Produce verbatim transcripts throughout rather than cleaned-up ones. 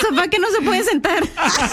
sofá que no se puede sentar.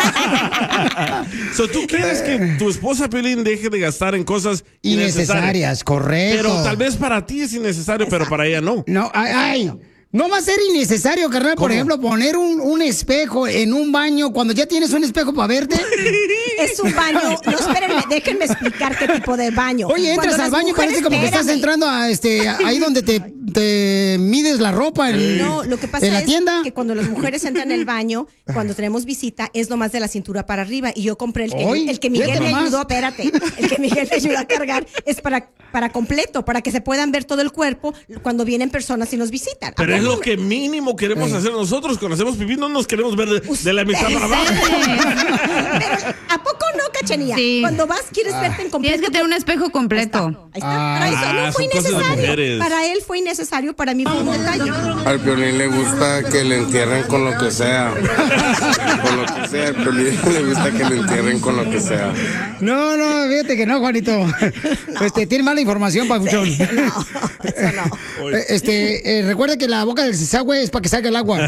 So, ¿tú quieres que tu esposa, Piolín, deje de gastar en cosas innecesarias? Innecesarias, correcto. Pero tal vez para ti es innecesario, pero para ella no. No, ay, ay. No va a ser innecesario, carnal, por ¿Cómo? ejemplo, poner un, un espejo en un baño cuando ya tienes un espejo para verte. Es un baño. No, espérenme, déjenme explicar qué tipo de baño. Oye, entras Cuando al las baño y mujeres- parece como que estás espérame. entrando a este ahí donde te, te mides la ropa en, No, lo que pasa en la es tienda. que cuando las mujeres entran al baño, cuando tenemos visita, es nomás de la cintura para arriba. Y yo compré el que, Hoy, el que Miguel fíjate me nomás. ayudó, espérate, el que Miguel me ayudó a cargar es para, para completo, para que se puedan ver todo el cuerpo cuando vienen personas y nos visitan. Pero ¿A es poco lo no? que mínimo queremos hacer nosotros. Cuando hacemos pipí no nos queremos ver de, de la mitad para abajo. Pero, ¿a poco no, Cachanilla? Sí. Cuando vas, quieres verte en completo. Tienes que tener un espejo completo. Ahí está. Para eso Ah, no fue son cosas de innecesario. mujeres. Para él fue innecesario, para mí fue un detalle. Al Piolín le gusta que le entierren con lo que sea. Con lo que sea, al Piolín le gusta que le entierren con lo que sea. No, no, fíjate que no, Juanito. Este, tiene mala información, papuchón. No, eso no. Eh, Este, eh, recuerda que la boca del desagüe es para que salga el agua.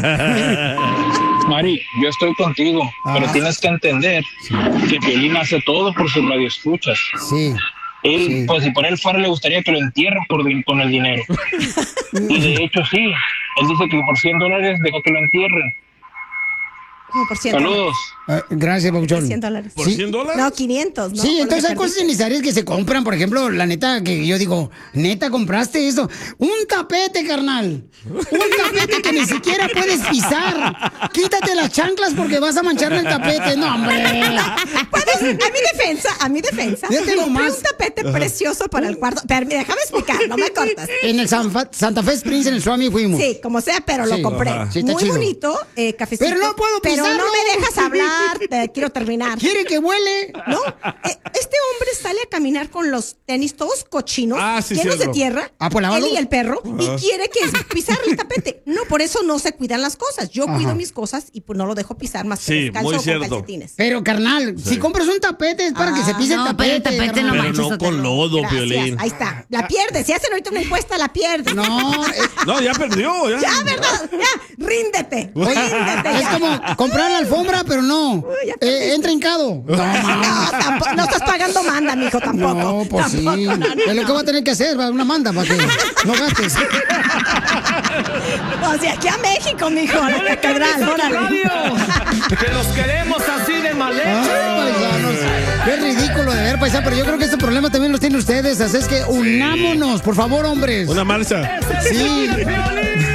Mari, yo estoy contigo, pero Ah. tienes que entender que Piolín hace todo por sus radioescuchas. Sí. Él, Sí. pues si por él fuera, le gustaría que lo entierren por, din- con el dinero. Y de hecho sí, él dice que por cien dólares deja que lo entierren. Como por cien Saludos. Ah, gracias, papuchón. cien dólares. ¿Por Sí. cien dólares? No, quinientos, ¿no? Sí, Por lo entonces que hay cosas perdiste. innecesarias que se compran. Por ejemplo, la neta, que yo digo, neta, compraste eso. Un tapete, carnal. Un tapete que ni siquiera puedes pisar. Quítate las chanclas porque vas a manchar el tapete. No, hombre. Puedes, a mi defensa, a mi defensa. Fíjate Compré nomás. un tapete precioso para el cuarto. Pero déjame explicar, no me cortas. En el San Fa- Santa Fe Springs, en el Swami, fuimos. Sí, como sea, pero Sí, lo compré. ajá. Sí, está Muy chido. bonito, eh, cafecito. Pero no puedo Pero pisarlo. no me dejas hablar, te quiero terminar. ¿Quiere que huele? No, eh, este hombre sale a caminar con los tenis todos cochinos, Ah, sí, llenos cierto. de tierra, Ah, pues él lávalo. y el perro, y quiere que pisar el tapete. No, por eso no se cuidan las cosas. Yo Ajá. cuido mis cosas y pues no lo dejo pisar más que Sí, descalzo muy o con cierto. calcetines. Pero, carnal, si compras un tapete es para que se pise no, el pero tapete. el tapete no carnal. Pero manches, no con Sotelo. lodo, Gracias, Piolín. ahí está. La pierdes. Si hacen ahorita una encuesta, la pierdes. No, es, No, ya perdió. Ya, Ya, ¿verdad? Ya, ríndete. oye, Ríndete. es ya. como comprar la alfombra, pero no. ya Eh, perdiste. entra hincado. No, No, tampoco, no estás pagando manda, mijo, tampoco. No, pues sí. Tampoco, no, no, Es lo que no. va a tener que hacer, va, una manda para que no gastes. O sea, aquí a México, mijo, a la catedral, órale. Que los queremos así de mal Ay, paisanos. Qué ridículo de ver, paisano, pero yo creo que este problema también los tienen ustedes. Así es que unámonos, por favor, hombres. Una marcha. Sí.